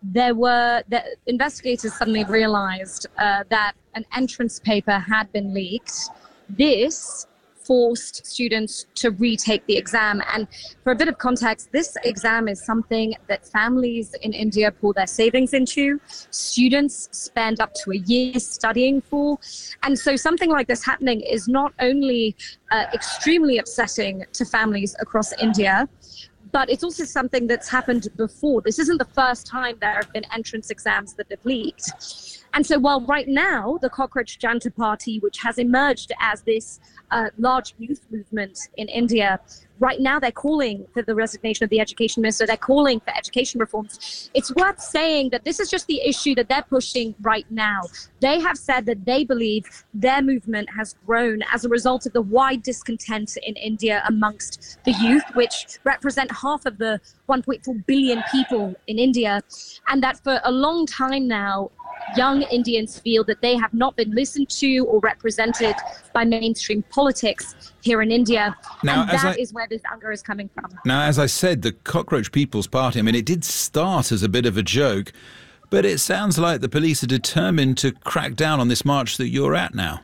the investigators suddenly realized that an entrance paper had been leaked. This forced students to retake the exam. And for a bit of context, this exam is something that families in India pour their savings into. Students spend up to a year studying for. And so something like this happening is not only extremely upsetting to families across India, but it's also something that's happened before. This isn't the first time there have been entrance exams that have leaked. And so while right now the Cockroach Janta Party, which has emerged as this large youth movement in India, right now they're calling for the resignation of the education minister. They're calling for education reforms. It's worth saying that this is just the issue that they're pushing right now. They have said that they believe their movement has grown as a result of the wide discontent in India amongst the youth, which represent half of the 1.4 billion people in India, and that for a long time now, young Indians feel that they have not been listened to or represented by mainstream politics here in India. Now, and that is where this anger is coming from. Now, as I said, the Cockroach People's Party, I mean, it did start as a bit of a joke, but it sounds like the police are determined to crack down on this march that you're at now.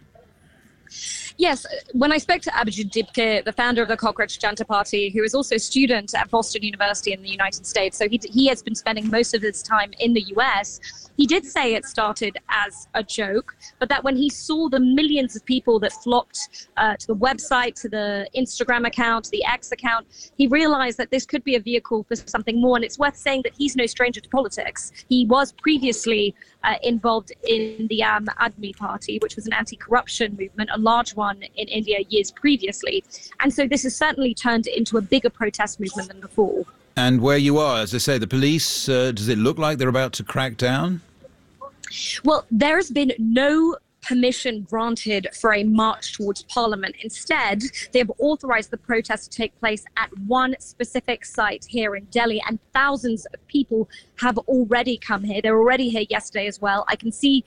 Yes, when I spoke to Abhijit Dibke, the founder of the Cockroach Janta Party, who is also a student at Boston University in the United States, so he has been spending most of his time in the US, he did say it started as a joke, but that when he saw the millions of people that flocked to the website, to the Instagram account, the X account, he realized that this could be a vehicle for something more. And it's worth saying that he's no stranger to politics. He was previously involved in the Aam Aadmi Party, which was an anti-corruption movement, a large one in India years previously. And so this has certainly turned into a bigger protest movement than before. And where you are, as I say, the police, does it look like they're about to crack down? Well, there has been no permission granted for a march towards Parliament. Instead, they have authorized the protest to take place at one specific site here in Delhi, and thousands of people have already come here. They were already here yesterday as well. I can see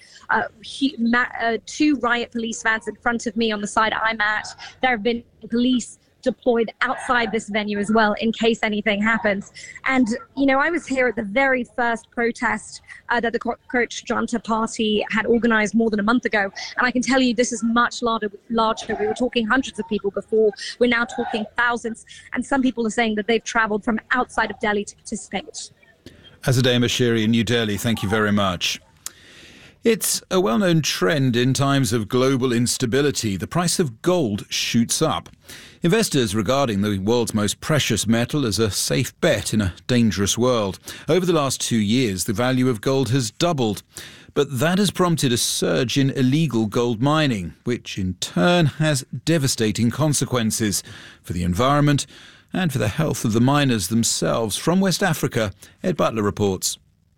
two riot police vans in front of me on the side I'm at. There have been police deployed outside this venue as well in case anything happens. And, you know, I was here at the very first protest that the Cockroach Janta Party had organized more than a month ago. And I can tell you this is much larger. We were talking hundreds of people before. We're now talking thousands. And some people are saying that they've traveled from outside of Delhi to participate. Azadeh Moshiri in New Delhi, thank you very much. It's a well-known trend in times of global instability. The price of gold shoots up. Investors regarding the world's most precious metal as a safe bet in a dangerous world. Over the last 2 years, the value of gold has doubled. But that has prompted a surge in illegal gold mining, which in turn has devastating consequences for the environment and for the health of the miners themselves. From West Africa, Ed Butler reports.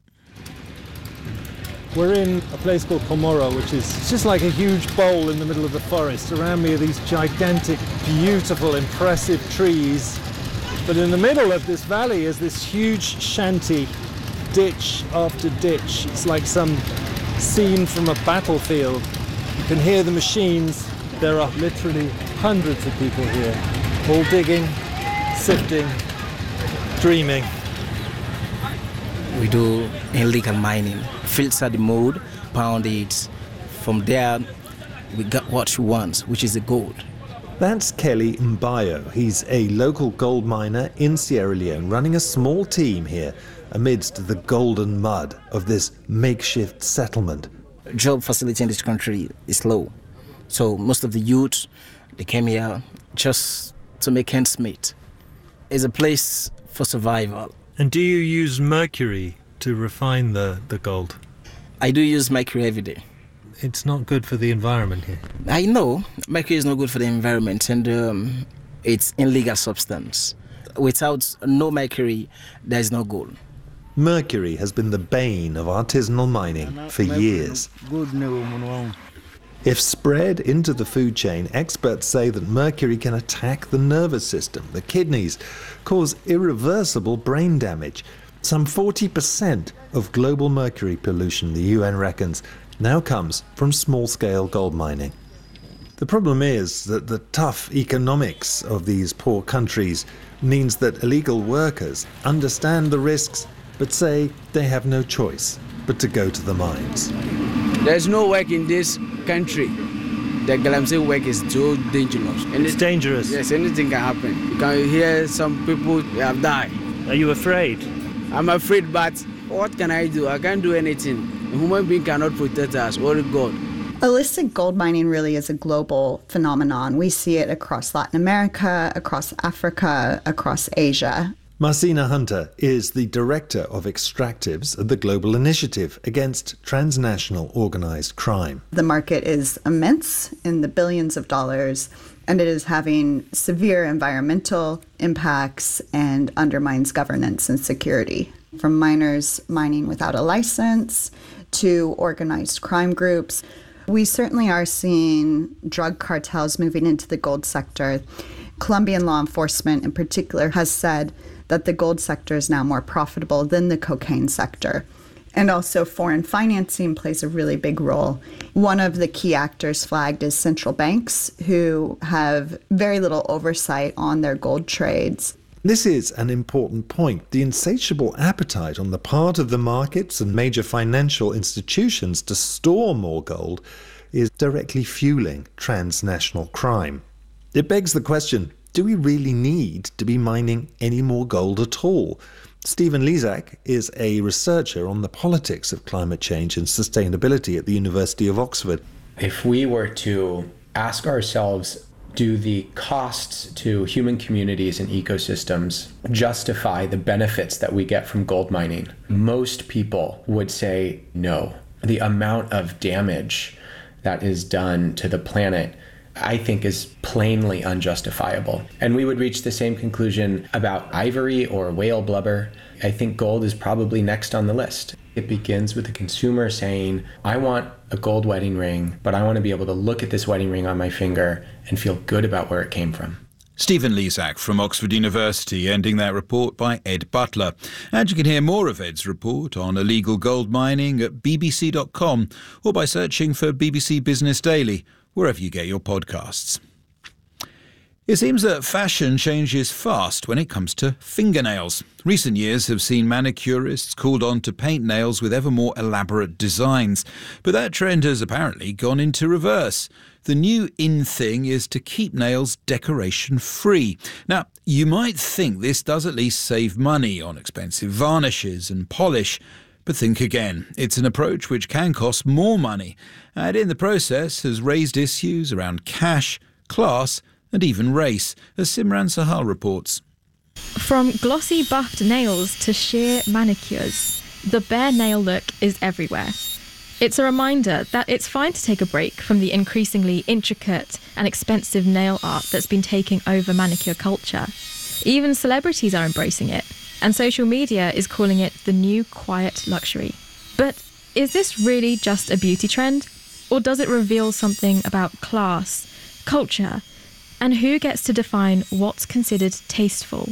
We're in a place called Komoro, which is just like a huge bowl in the middle of the forest. Around me are these gigantic, beautiful, impressive trees. But in the middle of this valley is this huge shanty, ditch after ditch. It's like some scene from a battlefield. You can hear the machines. There are literally hundreds of people here, all digging, sifting, dreaming. We do illegal mining. Filter the mud, pound it. From there, we got what we want, which is the gold. That's Kelly Mbayo. He's a local gold miner in Sierra Leone, running a small team here amidst the golden mud of this makeshift settlement. Job facility in this country is low. So most of the youth, they came here just to make ends meet. It's a place for survival. And do you use mercury to refine the gold? I do use mercury every day. It's not good for the environment here. I know mercury is not good for the environment, and it's illegal substance. Without no mercury, there is no gold. Mercury has been the bane of artisanal mining for years. If spread into the food chain, experts say that mercury can attack the nervous system, the kidneys, cause irreversible brain damage. Some 40% of global mercury pollution, the UN reckons, now comes from small-scale gold mining. The problem is that the tough economics of these poor countries means that illegal workers understand the risks but say they have no choice but to go to the mines. There's no work in this country. The Galamsey work is too dangerous. It's dangerous. Yes, anything can happen. You can hear some people have died. Are you afraid? I'm afraid, but what can I do? I can't do anything. A human being cannot protect us, only God. Illicit gold mining really is a global phenomenon. We see it across Latin America, across Africa, across Asia. Marcina Hunter is the director of extractives at the Global Initiative Against Transnational Organized Crime. The market is immense, in the billions of dollars, and it is having severe environmental impacts and undermines governance and security. From miners mining without a license to organized crime groups, we certainly are seeing drug cartels moving into the gold sector. Colombian law enforcement in particular has said that the gold sector is now more profitable than the cocaine sector. And also foreign financing plays a really big role. One of the key actors flagged is central banks, who have very little oversight on their gold trades. This is an important point. The insatiable appetite on the part of the markets and major financial institutions to store more gold is directly fueling transnational crime. It begs the question, do we really need to be mining any more gold at all? Stephen Lezak is a researcher on the politics of climate change and sustainability at the University of Oxford. If we were to ask ourselves, do the costs to human communities and ecosystems justify the benefits that we get from gold mining? Most people would say no. The amount of damage that is done to the planet, I think, is plainly unjustifiable. And we would reach the same conclusion about ivory or whale blubber. I think gold is probably next on the list. It begins with the consumer saying, I want a gold wedding ring, but I want to be able to look at this wedding ring on my finger and feel good about where it came from. Stephen Lezak from Oxford University, ending that report by Ed Butler. And you can hear more of Ed's report on illegal gold mining at bbc.com or by searching for BBC Business Daily, wherever you get your podcasts. It seems that fashion changes fast when it comes to fingernails. Recent years have seen manicurists called on to paint nails with ever more elaborate designs, but that trend has apparently gone into reverse. The new in thing is to keep nails decoration free. Now, you might think this does at least save money on expensive varnishes and polish, but think again. It's an approach which can cost more money, and in the process has raised issues around cash, class, and even race, as Simran Sahal reports. From glossy buffed nails to sheer manicures, the bare nail look is everywhere. It's a reminder that it's fine to take a break from the increasingly intricate and expensive nail art that's been taking over manicure culture. Even celebrities are embracing it, and social media is calling it the new quiet luxury. But is this really just a beauty trend? Or does it reveal something about class, culture, and who gets to define what's considered tasteful?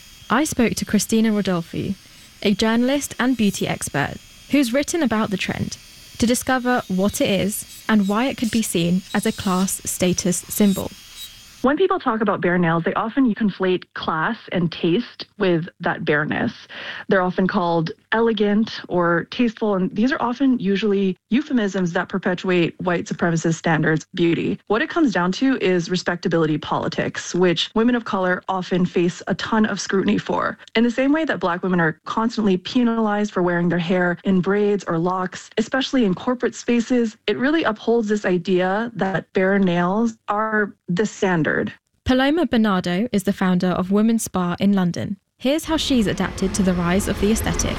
I spoke to Christina Rodolfi, a journalist and beauty expert who's written about the trend, to discover what it is and why it could be seen as a class status symbol. When people talk about bare nails, they often conflate class and taste with that bareness. They're often called elegant or tasteful, and these are often usually euphemisms that perpetuate white supremacist standards of beauty. What it comes down to is respectability politics, which women of color often face a ton of scrutiny for. In the same way that Black women are constantly penalized for wearing their hair in braids or locks, especially in corporate spaces, it really upholds this idea that bare nails are the standard. Paloma Bernardo is the founder of Women's Spa in London. Here's how she's adapted to the rise of the aesthetic.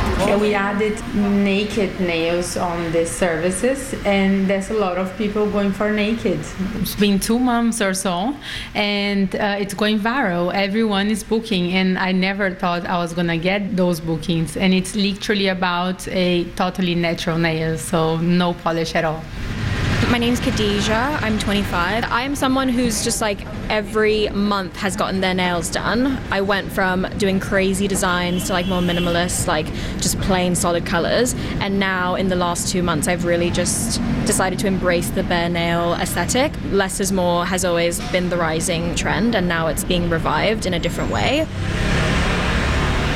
We added naked nails on the services, and there's a lot of people going for naked. It's been 2 months or so, and it's going viral. Everyone is booking, and I never thought I was going to get those bookings. And it's literally about a totally natural nail, so no polish at all. My name's Khadija, I'm 25. I'm someone who's just like every month has gotten their nails done. I went from doing crazy designs to like more minimalist, like just plain solid colors. And now in the last 2 months, I've really just decided to embrace the bare nail aesthetic. Less is more has always been the rising trend, and now it's being revived in a different way.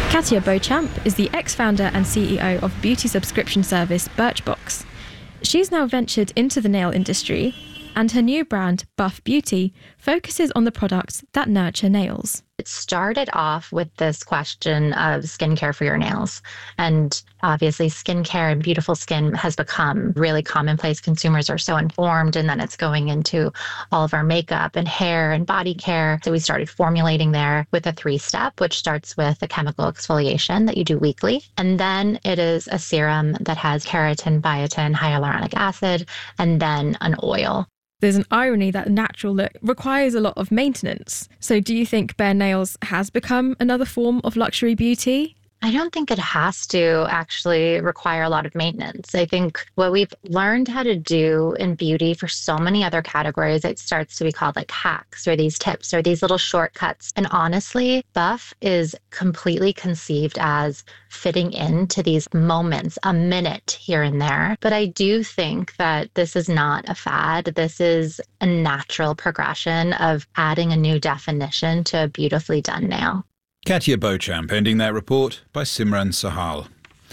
Katya Beauchamp is the ex-founder and CEO of beauty subscription service Birchbox. She's now ventured into the nail industry, and her new brand, Buff Beauty, focuses on the products that nurture nails. It started off with this question of skincare for your nails. And obviously, skincare and beautiful skin has become really commonplace. Consumers are so informed, and then it's going into all of our makeup and hair and body care. So we started formulating there with a 3-step, which starts with a chemical exfoliation that you do weekly. And then it is a serum that has keratin, biotin, hyaluronic acid, and then an oil. There's an irony that natural look requires a lot of maintenance. So do you think bare nails has become another form of luxury beauty? I don't think it has to actually require a lot of maintenance. I think what we've learned how to do in beauty for so many other categories, it starts to be called like hacks or these tips or these little shortcuts. And honestly, Buff is completely conceived as fitting into these moments, a minute here and there. But I do think that this is not a fad. This is a natural progression of adding a new definition to a beautifully done nail. Katya Beauchamp ending that report by Simran Sahal.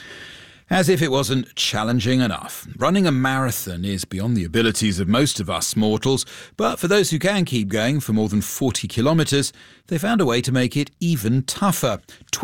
As if it wasn't challenging enough, running a marathon is beyond the abilities of most of us mortals, but for those who can keep going for more than 40 kilometres, they found a way to make it even tougher.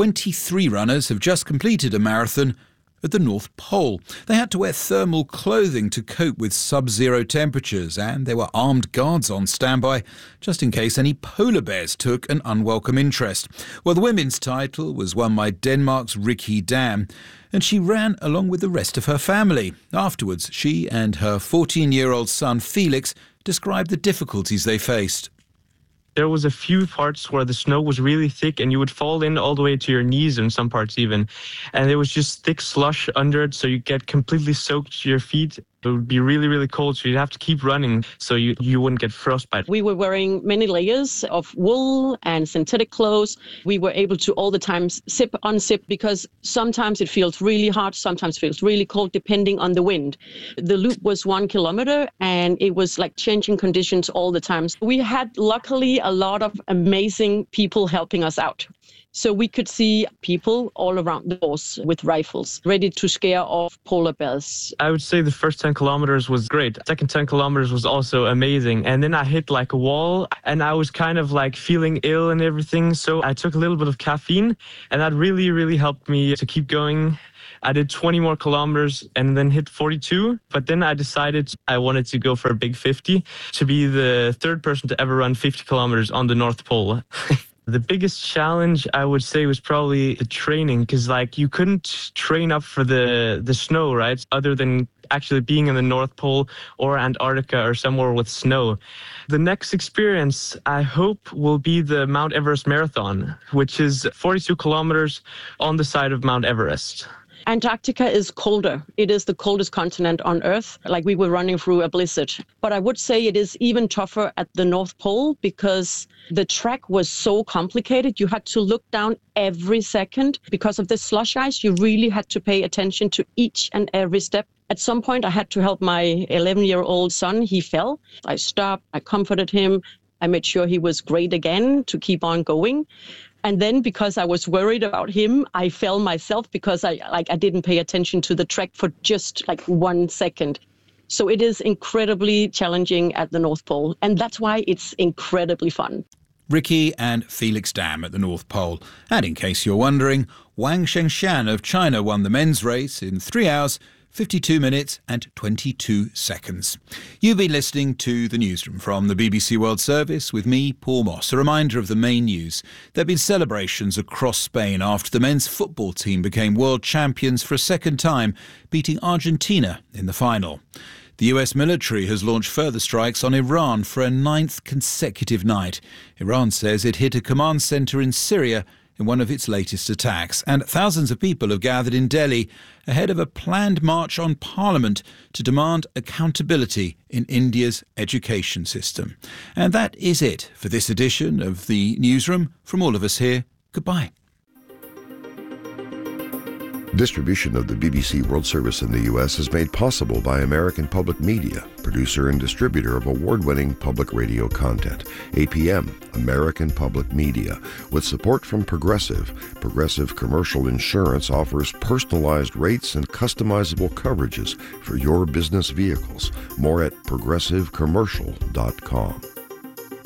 23 runners have just completed a marathon at the North Pole. They had to wear thermal clothing to cope with sub-zero temperatures, and there were armed guards on standby just in case any polar bears took an unwelcome interest. Well, the women's title was won by Denmark's Rikke Dam, and she ran along with the rest of her family. Afterwards, she and her 14-year-old son Felix described the difficulties they faced. There was a few parts where the snow was really thick and you would fall in all the way to your knees in some parts even. And there was just thick slush under it, so you get completely soaked to your feet. It would be really, really cold, so you'd have to keep running so you wouldn't get frostbite. We were wearing many layers of wool and synthetic clothes. We were able to all the time zip, unzip, because sometimes it feels really hot, sometimes it feels really cold, depending on the wind. The loop was 1 kilometer, and it was like changing conditions all the time. We had, luckily, a lot of amazing people helping us out. So we could see people all around the course with rifles, ready to scare off polar bears. I would say the first 10 kilometers was great. Second 10 kilometers was also amazing. And then I hit like a wall, and I was kind of like feeling ill and everything. So I took a little bit of caffeine, and that really, really helped me to keep going. I did 20 more kilometers and then hit 42. But then I decided I wanted to go for a big 50 to be the third person to ever run 50 kilometers on the North Pole. The biggest challenge, I would say, was probably the training, because like you couldn't train up for the snow, right? Other than actually being in the North Pole or Antarctica or somewhere with snow. The next experience, I hope, will be the Mount Everest Marathon, which is 42 kilometers on the side of Mount Everest. Antarctica is colder. It is the coldest continent on Earth. Like we were running through a blizzard. But I would say it is even tougher at the North Pole because the track was so complicated. You had to look down every second. Because of the slush ice, you really had to pay attention to each and every step. At some point, I had to help my 11-year-old son. He fell. I stopped. I comforted him. I made sure he was great again to keep on going. And then because I was worried about him, I fell myself because I didn't pay attention to the track for just like 1 second. So it is incredibly challenging at the North Pole. And that's why it's incredibly fun. Rikke and Felix Dam at the North Pole. And in case you're wondering, Wang Shengshan of China won the men's race in 3 hours, 52 minutes and 22 seconds. You've been listening to The Newsroom from the BBC World Service with me, Paul Moss. A reminder of the main news. There have been celebrations across Spain after the men's football team became world champions for a second time, beating Argentina in the final. The US military has launched further strikes on Iran for a 9th consecutive night. Iran says it hit a command centre in Syria in one of its latest attacks, and thousands of people have gathered in Delhi ahead of a planned march on Parliament to demand accountability in India's education system. And that is it for this edition of The Newsroom. From all of us here, goodbye. Distribution of the BBC World Service in the U.S. is made possible by American Public Media, producer and distributor of award-winning public radio content. APM, American Public Media. With support from Progressive, Progressive Commercial Insurance offers personalized rates and customizable coverages for your business vehicles. More at progressivecommercial.com.